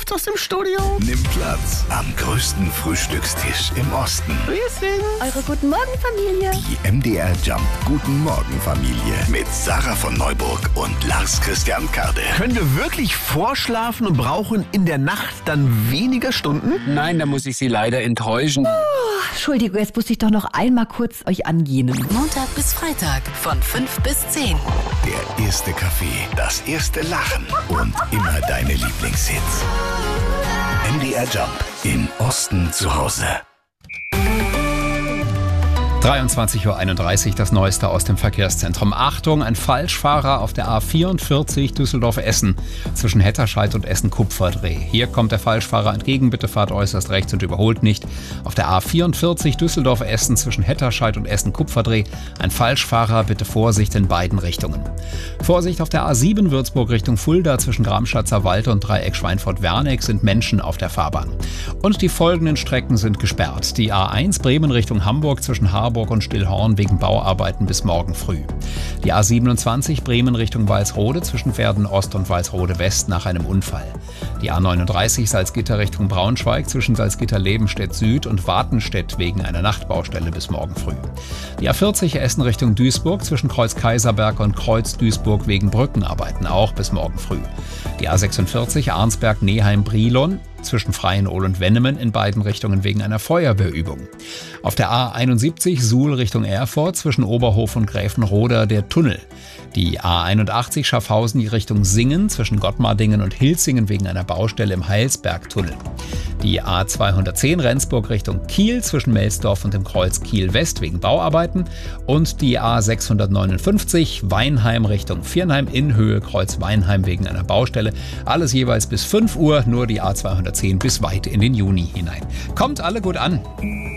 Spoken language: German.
ruft's aus dem Studio. Nimm Platz am größten Frühstückstisch im Osten. Wir sind Eure Guten Morgen Familie. Die MDR Jump Guten Morgen Familie mit Sarah von Neuburg und Lars Christian Kade. Können wir wirklich vorschlafen und brauchen in der Nacht dann weniger Stunden? Nein, da muss ich Sie leider enttäuschen. Entschuldigung, jetzt musste ich doch noch einmal kurz euch angehen. Montag bis Freitag von 5 bis 10. Der erste Kaffee, das erste Lachen und immer deine Lieblingshits. MDR Jump im Osten zu Hause. 23:31 Uhr, das Neueste aus dem Verkehrszentrum. Achtung, ein Falschfahrer auf der A44 Düsseldorf-Essen zwischen Hetterscheid und Essen-Kupferdreh. Hier kommt der Falschfahrer entgegen, bitte fahrt äußerst rechts und überholt nicht. Auf der A44 Düsseldorf-Essen zwischen Hetterscheid und Essen-Kupferdreh ein Falschfahrer, bitte Vorsicht in beiden Richtungen. Vorsicht auf der A7 Würzburg Richtung Fulda zwischen Gramschatzer Wald und Dreieck Schweinfurt-Werneck sind Menschen auf der Fahrbahn. Und die folgenden Strecken sind gesperrt. Die A1 Bremen Richtung Hamburg zwischen Harburg und Stillhorn wegen Bauarbeiten bis morgen früh. Die A27 Bremen Richtung Walsrode zwischen Verden Ost und Walsrode West nach einem Unfall. Die A39 Salzgitter Richtung Braunschweig zwischen Salzgitter-Lebenstedt Süd und Wartenstedt wegen einer Nachtbaustelle bis morgen früh. Die A40 Essen Richtung Duisburg zwischen Kreuz Kaiserberg und Kreuz Duisburg wegen Brückenarbeiten auch bis morgen früh. Die A46 Arnsberg-Neheim-Brilon zwischen Freienol und Wennemen in beiden Richtungen wegen einer Feuerwehrübung. Auf der A71 Suhl Richtung Erfurt zwischen Oberhof und Gräfenroda der Tunnel. Die A81 Schaffhausen Richtung Singen zwischen Gottmardingen und Hilsingen wegen einer Baustelle im Heilsbergtunnel. Die A210 Rendsburg Richtung Kiel zwischen Melsdorf und dem Kreuz Kiel-West wegen Bauarbeiten und die A659 Weinheim Richtung Viernheim in Höhe Kreuz Weinheim wegen einer Baustelle. Alles jeweils bis 5 Uhr, nur die A210 bis weit in den Juni hinein. Kommt alle gut an!